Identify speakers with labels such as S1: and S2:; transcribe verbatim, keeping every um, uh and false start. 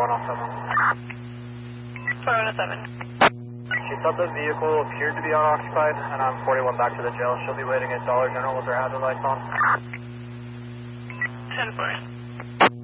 S1: one oh seven.
S2: four one oh seven.
S1: She said the vehicle appeared to be unoccupied, and I'm forty-one back to the jail. She'll be waiting at Dollar General with her hazard lights on.
S2: ten four.